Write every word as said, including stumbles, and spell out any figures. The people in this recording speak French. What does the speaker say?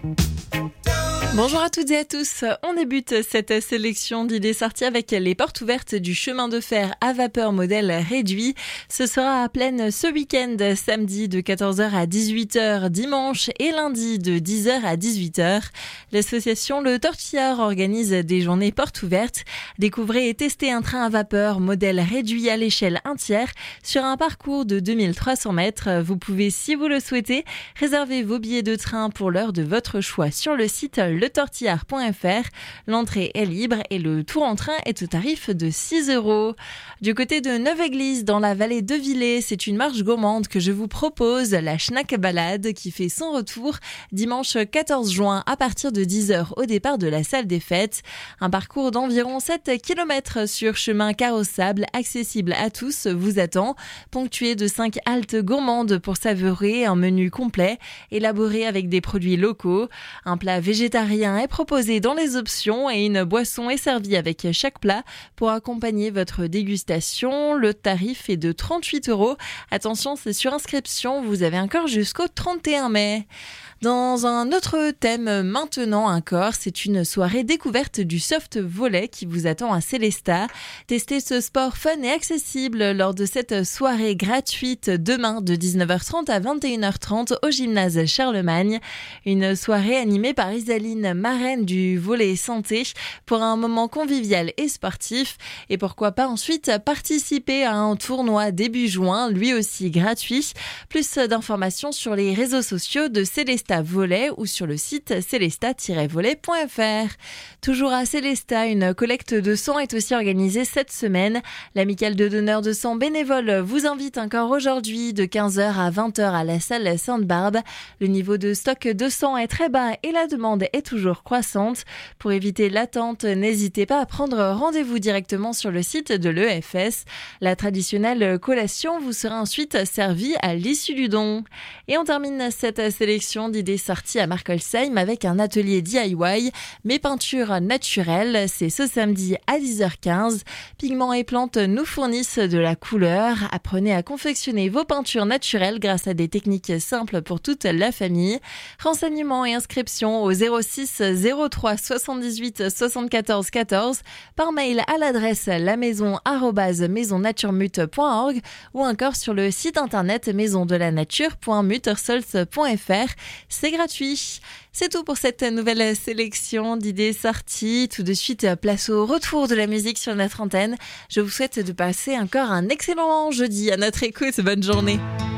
Bonjour à toutes et à tous, on débute cette sélection d'idées sorties avec les portes ouvertes du chemin de fer à vapeur modèle réduit. Ce sera à Plaine ce week-end, samedi de quatorze heures à dix-huit heures, dimanche et lundi de dix heures à dix-huit heures. L'association Le Tortillard organise des journées portes ouvertes. Découvrez et testez un train à vapeur modèle réduit à l'échelle un tiers sur un parcours de deux mille trois cents mètres. Vous pouvez, si vous le souhaitez, réserver vos billets de train pour l'heure de votre choix sur le site le tortillard point f r. L'entrée est libre et le tour en train est au tarif de six euros. Du côté de Neuve-Église, dans la vallée de Villers, c'est une marche gourmande que je vous propose, la Schnack Balade, qui fait son retour dimanche quatorze juin à partir de dix heures au départ de la salle des fêtes. Un parcours d'environ sept kilomètres sur chemin carrossable, accessible à tous, vous attend, ponctué de cinq haltes gourmandes pour savourer un menu complet, élaboré avec des produits locaux. Un plat végétarien est proposé dans les options et une boisson est servie avec chaque plat pour accompagner votre dégustation. Le tarif est de trente-huit euros. Attention, c'est sur inscription, vous avez encore jusqu'au trente et un mai. Dans un autre thème maintenant encore, c'est une soirée découverte du soft volley qui vous attend à Célestat. Testez ce sport fun et accessible lors de cette soirée gratuite demain de dix-neuf heures trente à vingt et une heures trente au gymnase Charlemagne. Une soirée animée par Isaline, marraine du volley santé, pour un moment convivial et sportif. Et pourquoi pas ensuite participer à un tournoi début juin, lui aussi gratuit. Plus d'informations sur les réseaux sociaux de Célestat Volley ou sur le site célestat tiret volley point f r. Toujours à Célestat, une collecte de sang est aussi organisée cette semaine. L'amicale de donneurs de sang bénévoles vous invite encore aujourd'hui de quinze heures à vingt heures à la salle Sainte-Barbe. Le niveau de stock de sang est très bas et la demande est toujours croissante. Pour éviter l'attente, n'hésitez pas à prendre rendez-vous directement sur le site de l'E F S. La traditionnelle collation vous sera ensuite servie à l'issue du don. Et on termine cette sélection d'idées sorties à Markolsheim avec un atelier D I Y, Mes peintures naturelles. C'est ce samedi à dix heures quinze. Pigments et plantes nous fournissent de la couleur. Apprenez à confectionner vos peintures naturelles grâce à des techniques simples pour toute la famille. Renseignements et inscriptions au zéro six zéro trois soixante-dix-huit soixante-quatorze quatorze, par mail à l'adresse lamaison arobase maisonnaturemute point org ou encore sur le site internet maisondelanature point muttersols point f r. C'est gratuit. C'est tout pour cette nouvelle sélection d'idées sorties. Tout de suite, place au retour de la musique sur notre antenne. Je vous souhaite de passer encore un excellent jeudi à notre écoute. Bonne journée.